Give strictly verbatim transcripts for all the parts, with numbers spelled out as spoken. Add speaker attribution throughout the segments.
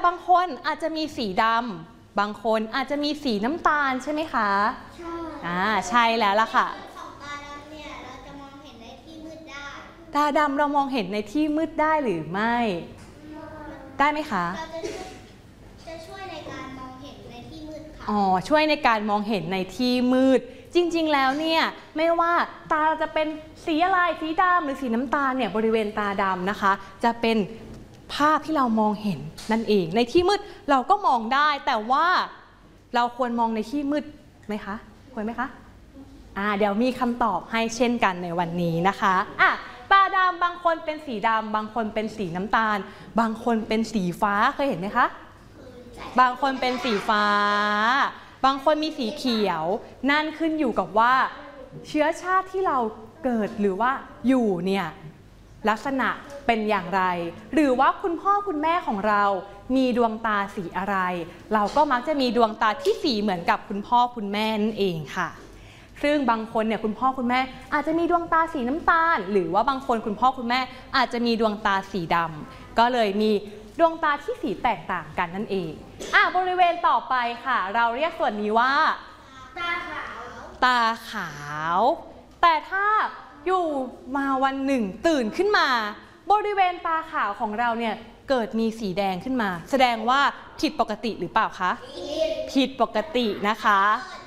Speaker 1: างคนอาจจะมีสีดำบางคนอาจจะมีสีน้ำตาลใช่ไหมคะใช่อ่าใช่แล้วล่ะค่ะ
Speaker 2: ของตาดำเนี่ยเราจะมองเห็นในที่มืดได้
Speaker 1: ตาดำเรามองเห็นในที่มืดได้หรือไม่ได้ไหมคะ
Speaker 2: เราจะจะช่วยในการมองเห็นในที่มืดค่ะ
Speaker 1: อ๋อช่วยในการมองเห็นในที่มืดจริงๆแล้วเนี่ยไม่ว่าตาจะเป็นสีอะไรสีดำหรือสีน้ำตาลเนี่ยบริเวณตาดำนะคะจะเป็นภาพที่เรามองเห็นนั่นเองในที่มืดเราก็มองได้แต่ว่าเราควรมองในที่มืดไหมคะควรไหมคะอ่าเดี๋ยวมีคำตอบให้เช่นกันในวันนี้นะคะอ่ะตาดำบางคนเป็นสีดำบางคนเป็นสีน้ำตาลบางคนเป็นสีฟ้าเคยเห็นไหมคะบางคนเป็นสีฟ้าบางคนมีสีเขียวนั่นขึ้นอยู่กับว่าเชื้อชาติที่เราเกิดหรือว่าอยู่เนี่ยลักษณะเป็นอย่างไรหรือว่าคุณพ่อคุณแม่ของเรามีดวงตาสีอะไรเราก็มักจะมีดวงตาที่สีเหมือนกับคุณพ่อคุณแม่นั่นเองค่ะซึ่งบางคนเนี่ยคุณพ่อคุณแม่อาจจะมีดวงตาสีน้ำตาลหรือว่าบางคนคุณพ่อคุณแม่อาจจะมีดวงตาสีดำก็เลยมีดวงตาที่สีแตกต่างกันนั่นเองอ่ะบริเวณต่อไปค่ะเราเรียกส่วนนี้ว่า
Speaker 2: ตาขาว
Speaker 1: ตาขาวแต่ถ้าอยู่มาวันหนึ่งตื่นขึ้นมาบริเวณตาขาวของเราเนี่ยเกิดมีสีแดงขึ้นมาแสดงว่าผิดปกติหรือเปล่าคะผิดปกตินะคะ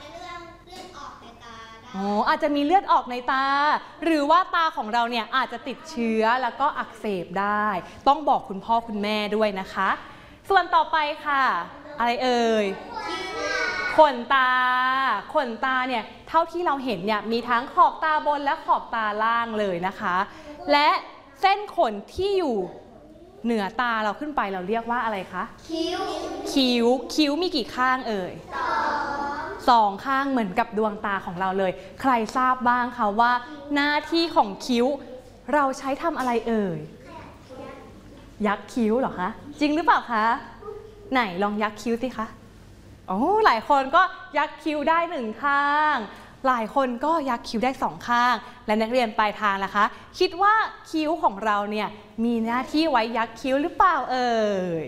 Speaker 1: อ๋ออาจจะมีเลือดออกในตาหรือว่าตาของเราเนี่ยอาจจะติดเชื้อแล้วก็อักเสบได้ต้องบอกคุณพ่อคุณแม่ด้วยนะคะส่วนต่อไปค่ะอะไรเอ่ยขนตาขนตาเนี่ยเท่าที่เราเห็นเนี่ยมีทั้งขอบตาบนและขอบตาล่างเลยนะคะและเส้นขนที่อยู่เหนือตาเราขึ้นไปเราเรียกว่าอะไรคะ
Speaker 2: คิ้ว
Speaker 1: คิ้วคิ้วมีกี่ข้างเอ่ยสองสองข้างเหมือนกับดวงตาของเราเลยใครทราบบ้างคะว่าหน้าที่ของคิ้วเราใช้ทำอะไรเอ่ยยักคิ้วเหรอคะจริงหรือเปล่าคะไหนลองยักคิ้วสิคะโอ้หลายคนก็ยักคิ้วได้หนึ่งข้างหลายคนก็ยักคิ้วได้สองข้างและนักเรียนปลายทางล่ะคะคิดว่าคิ้วของเราเนี่ยมีหน้าที่ไว้ยักคิ้วหรือเปล่าเอ่ย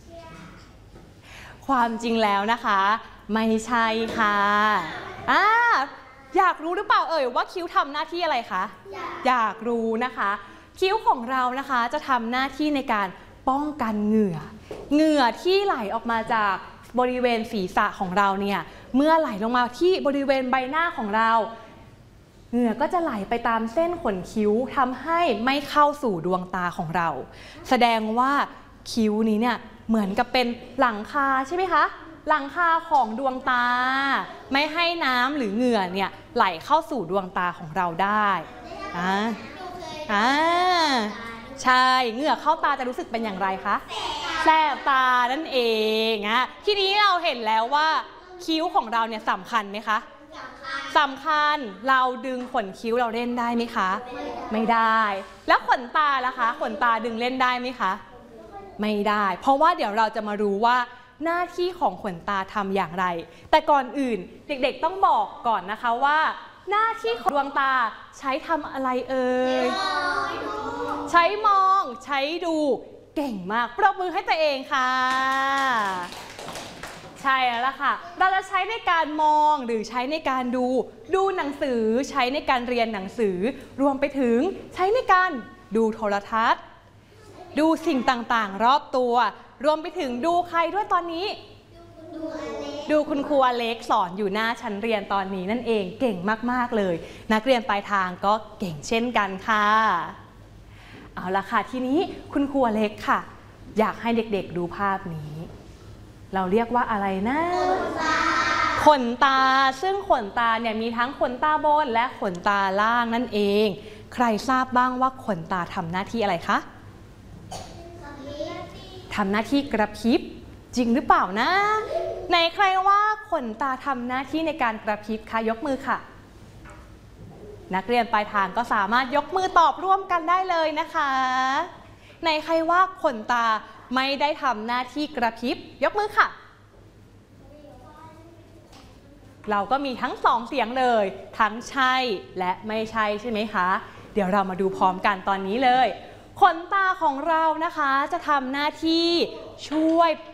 Speaker 1: ความจริงแล้วนะคะไม่ใช่ค่ะอ่าอยากรู้หรือเปล่าเอ่ยว่าคิ้วทำหน้าที่อะไรคะอยากรู้นะคะคิ้วของเรานะคะจะทำหน้าที่ในการป้องกันเหงื่อเหงื่อที่ไหลออกมาจากบริเวณศีรษะของเราเนี่ยเมื่อไหลลงมาที่บริเวณใบหน้าของเราเหงื่อก็จะไหลไปตามเส้นขนคิ้วทำให้ไม่เข้าสู่ดวงตาของเราแสดงว่าคิ้วนี้เนี่ยเหมือนกับเป็นหลังคาใช่ไหมคะหลังคาของดวงตาไม่ให้น้ำหรือเหงื่อเนี่ยไหลเข้าสู่ดวงตาของเราได้อ่าอ่าใช่เหงื่อเข้าตาจะรู้สึกเป็นอย่างไรคะแสบตานั่นเองอ่ะทีนี้เราเห็นแล้วว่าคิ้วของเราเนี่ยสำคัญไหมคะสำคัญเราดึงขนคิ้วเราเล่นได้ไหมคะไม่ได้แล้วขนตาล่ะคะขนตาดึงเล่นได้ไหมคะไม่ได้เพราะว่าเดี๋ยวเราจะมารู้ว่าหน้าที่ของขนตาทำอย่างไรแต่ก่อนอื่นเด็กๆต้องบอกก่อนนะคะว่าหน้าที่ของดวงตาใช้ทำอะไรเอ่ยใช้มองใช้ดูเก่งมากปรบมือให้ตัวเองค่ะใช่แล้วล่ะค่ะเราจะใช้ในการมองหรือใช้ในการดูดูหนังสือใช้ในการเรียนหนังสือรวมไปถึงใช้ในการดูโทรทัศน์ดูสิ่งต่างๆรอบตัวรวมไปถึงดูใครด้วยตอนนี้ดูคุณครูอเล็กสอนอยู่หน้าชั้นเรียนตอนนี้นั่นเองเก่งมากๆเลยนักเรียนปลายทางก็เก่งเช่นกันค่ะเอาละค่ะทีนี้คุณครูอเล็กค่ะอยากให้เด็กๆดูภาพนี้เราเรียกว่าอะไรนะขนตาซึ่งขนตาเนี่ยมีทั้งขนตาบนและขนตาล่างนั่นเองใครทราบบ้างว่าขนตาทำหน้าที่อะไรคะทำหน้าที่กระพริบจริงหรือเปล่านะไหนใครว่าขนตาทำหน้าที่ในการกระพริบคะยกมือค่ะนักเรียนปลายทางก็สามารถยกมือตอบร่วมกันได้เลยนะคะไหนใครว่าขนตาไม่ได้ทำหน้าที่กระพริบยกมือค่ะเราก็มีทั้งสองเสียงเลยทั้งใช่และไม่ใช่ใช่ไหมคะเดี๋ยวเรามาดูพร้อมกันตอนนี้เลยขนตาของเรานะคะจะทำหน้าที่ช่วย